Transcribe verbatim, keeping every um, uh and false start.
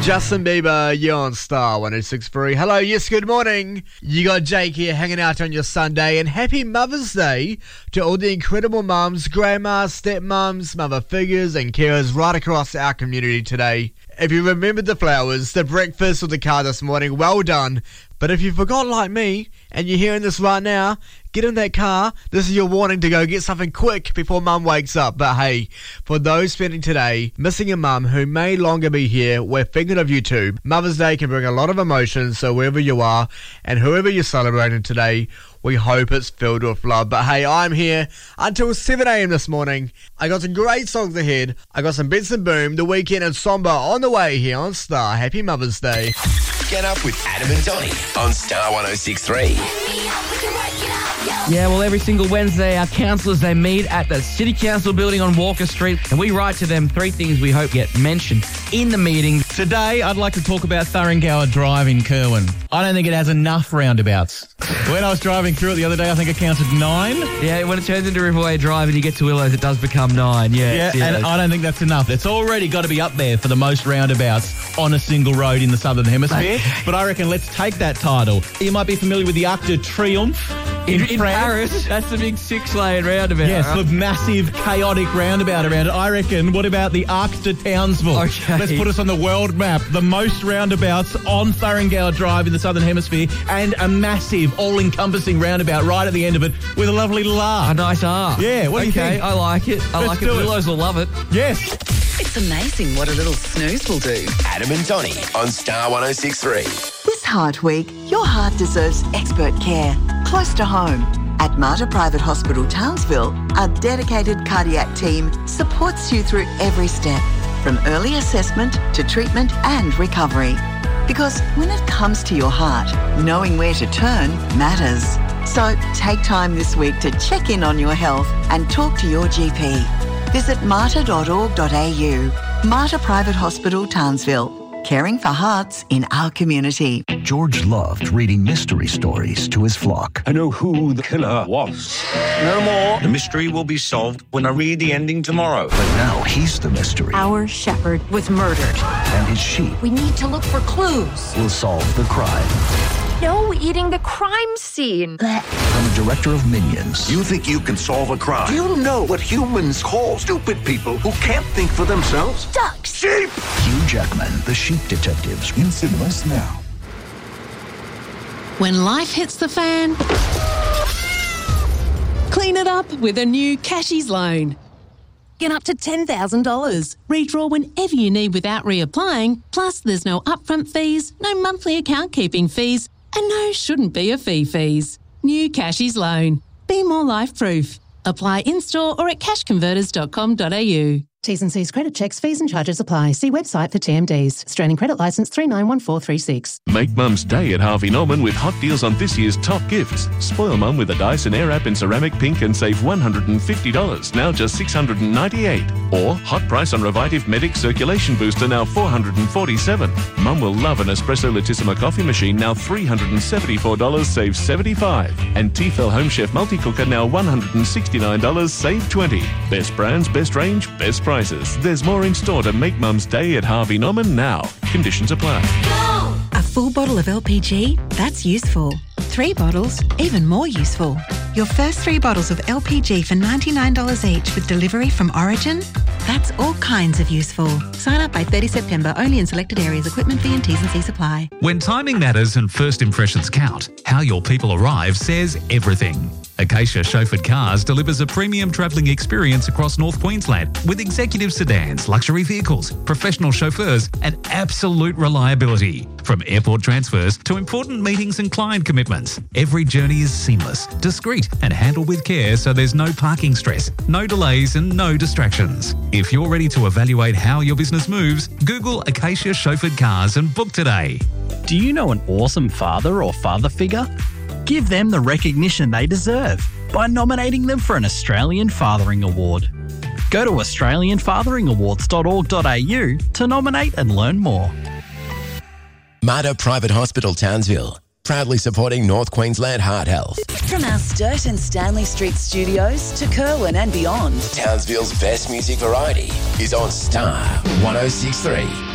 Justin Bieber, you're on Star one oh six point three. Hello, yes, good morning. You got Jake here hanging out on your Sunday, and happy Mother's Day to all the incredible mums, grandmas, stepmums, mother figures and carers right across our community today. If you remembered the flowers, the breakfast or the car this morning, well done. But if you forgot like me, and you're hearing this right now, get in that car. This is your warning to go get something quick before mum wakes up. But hey, for those spending today missing a mum who may longer be here, we're thinking of you too. Mother's Day can bring a lot of emotions, so wherever you are and whoever you're celebrating today, we hope it's filled with love. But hey, I'm here until seven a.m. this morning. I got some great songs ahead. I got some Benson Boom, The Weekend and Somber on the way here on Star. Happy Mother's Day. Get up with Adam and Donnie on Star one oh six point three. Yeah, well, every single Wednesday, our councillors, they meet at the City Council building on Walker Street, and we write to them three things we hope get mentioned in the meeting. Today, I'd like to talk about Thuringower Drive in Kerwin. I don't think it has enough roundabouts. When I was driving through it the other day, I think I counted nine. Yeah, when it turns into Riverway Drive and you get to Willows, it does become nine. Yeah, yeah, and I don't think that's enough. It's already got to be up there for the most roundabouts on a single road in the Southern Hemisphere. But I reckon let's take that title. You might be familiar with the Arc de Triomphe. In, in Paris, that's the big six-lane roundabout. Yes, right? the massive, chaotic roundabout around it. I reckon, what about the Arc de Townsville? Okay. Let's put us on the world map. The most roundabouts on Thuringower Drive in the Southern Hemisphere, and a massive, all-encompassing roundabout right at the end of it with a lovely little R. A nice R. Yeah, what do okay, you think? I like it. I Let's like it. do it. Willows will love it. Yes. It's amazing what a little snooze will do. Adam and Donnie on Star one oh six point three. This heart week, your heart deserves expert care, close to home. At Mater Private Hospital Townsville, our dedicated cardiac team supports you through every step, from early assessment to treatment and recovery. Because when it comes to your heart, knowing where to turn matters. So take time this week to check in on your health and talk to your G P. Visit mater dot org dot a u. Mater Private Hospital Townsville. Caring for hearts in our community. George loved reading mystery stories to his flock. I know who the killer was. No more. The mystery will be solved when I read the ending tomorrow. But now he's the mystery. Our shepherd was murdered. And his sheep We need to look for clues. will solve the crime. No eating the crime scene. From the director of Minions. You think you can solve a crime? Do you know what humans call stupid people who can't think for themselves? Ducks. Sheep! Hugh Jackman, The Sheep Detectives, in cinemas now. When life hits the fan, clean it up with a new Cashies loan. Get up to ten thousand dollars. Redraw whenever you need without reapplying. Plus, there's no upfront fees, no monthly account keeping fees, and no shouldn't be a fee fees. New Cashies loan. Be more life-proof. Apply in-store or at cash converters dot com dot a u. T's and C's credit checks, fees and charges apply. See website for T M Ds. Australian Credit Licence three nine one four three six. Make Mum's Day at Harvey Norman with hot deals on this year's top gifts. Spoil Mum with a Dyson Airwrap in ceramic pink and save one hundred fifty dollars, now just six hundred ninety-eight dollars. Or hot price on Revitive Medic Circulation Booster, now four hundred forty-seven dollars. Mum will love an Espresso Latissima coffee machine, now three hundred seventy-four dollars, save seventy-five dollars. And Tefal Home Chef Multi-Cooker, now one hundred sixty-nine dollars, save twenty dollars. Best brands, best range, best prices. There's more in store to make Mum's Day at Harvey Norman now. Conditions apply. A full bottle of L P G? That's useful. Three bottles? Even more useful. Your first three bottles of L P G for ninety-nine dollars each with delivery from Origin? That's all kinds of useful. Sign up by thirtieth of September, only in selected areas. Equipment fee and T's and C's apply. When timing matters and first impressions count, how your people arrive says everything. Acacia Chauffeured Cars delivers a premium travelling experience across North Queensland with executive sedans, luxury vehicles, professional chauffeurs and absolute reliability. From airport transfers to important meetings and client commitments, every journey is seamless, discreet and handled with care so there's no parking stress, no delays and no distractions. If you're ready to evaluate how your business moves, Google Acacia Chauffeured Cars and book today. Do you know an awesome father or father figure? Give them the recognition they deserve by nominating them for an Australian Fathering Award. Go to australian fathering awards dot org dot a u to nominate and learn more. Mater Private Hospital Townsville, proudly supporting North Queensland heart health. From our Sturt and Stanley Street studios to Kerwin and beyond, Townsville's best music variety is on Star one oh six point three.